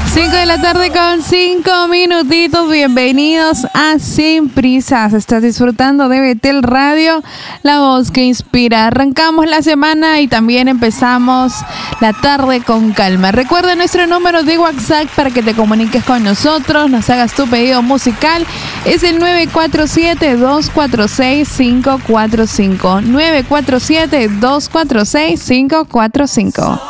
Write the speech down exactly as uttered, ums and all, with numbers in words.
cinco de la tarde con cinco minutitos. Bienvenidos a Sin Prisas. Estás disfrutando de Betel Radio, la voz que inspira. Arrancamos la semana y también empezamos la tarde con calma. Recuerda nuestro número de WhatsApp para que te comuniques con nosotros, nos hagas tu pedido musical. Es el nueve cuatro siete, dos cuatro seis, cinco cuatro cinco. nueve cuatro siete, dos cuatro seis, cinco cuatro cinco.